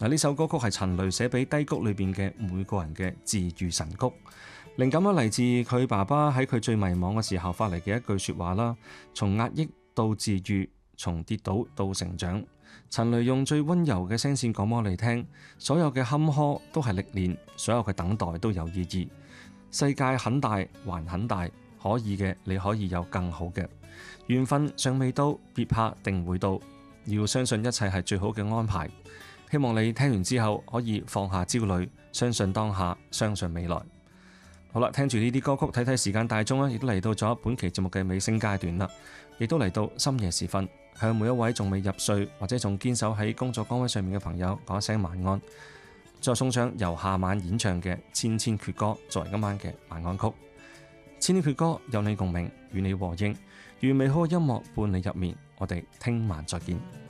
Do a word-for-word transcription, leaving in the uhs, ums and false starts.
嗱，呢首歌曲係陳雷寫俾低谷裏邊嘅每個人嘅治癒神曲，靈感咧嚟自佢爸爸喺佢最迷茫嘅時候發嚟嘅一句說話啦。從壓抑到治癒，從跌倒到成長，陳雷用最溫柔嘅聲線講俾我哋聽，所有嘅坎坷都係歷練，所有嘅等待都有意義。世界很大，還很大，可以嘅你可以有更好嘅。緣分尚未到，別怕，定會到。要相信一切係最好嘅安排。希望你聽完之後可以放下焦慮，相信當下，相信未來。好啦，聽住呢啲歌曲，睇睇時間大鐘啦，亦都嚟到咗本期節目嘅尾聲階段啦，亦都嚟到深夜時分，向每一位仲未入睡或者仲堅守喺工作崗位上面嘅朋友講一聲晚安。再送上由夏晚演唱嘅《千千闕歌》作為今晚嘅晚安曲。千千闕歌有你共鳴，與你和應，願美好嘅音樂伴你入眠。我哋聽晚再見。